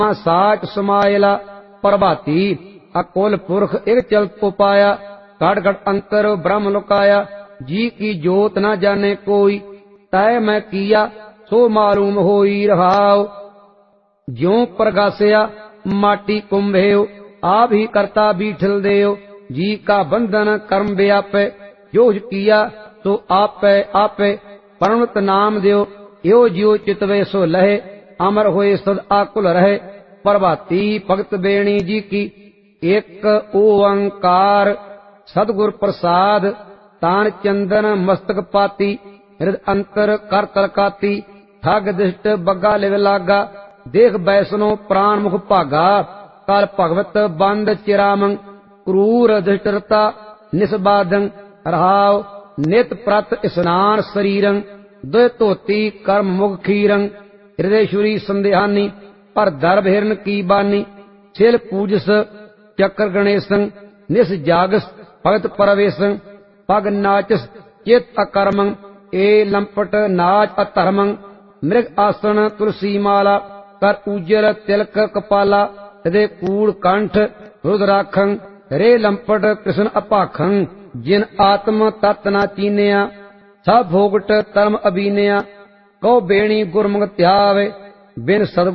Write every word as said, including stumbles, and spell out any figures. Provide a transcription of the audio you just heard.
साच समायला प्रभाती अकुल पुरख एक चलत उपाया घट घट अंतर ब्रह्म लुकाया जी की जोत न जाने कोई तय मैं किया सो मालूम होई रहाओ ज्यों प्रगासिया माटी कुंभेओ आप ही करता बीठल देओ जी का बंधन कर्म व्यापे जो किया सो आपे आपे परमत नाम दियो यो जियो चितवे सो लहे अमर होए सद आकुल रहे प्रभाती भगत बेणी जी की एक ओंकार सतगुर प्रसाद तान चंदन मस्तक पाती हृद अंतर कर तलकाती ठग दिष्ट बग्गा लिव लागा देख बैसनो प्राण मुख भागा काल भगवत बंद चिरामं क्रूर दिष्टरता निस्बादं रहाव नित प्रत स्नान शरीरं दुय धोती कर्म मुख खीरं हृदयश्वरी संदेहानी पर दर्भ हिरन की बानी सिल पूजस चक्र गणेशं निस जागस भगत परवेशं पग नाचस चित अकर्मं ए लंपट नाच अधर्मं मृग आसन तुलसी माला कर उजर तिलक कपाला हृदय कूड़ कंठ रुद्राखं रे लंपट कृष्ण अपाखं जिन आत्म तत् न चीनिया सब भोगट तरम अबीनिया कौ बेणी गुरमुख त्यावे बिन सद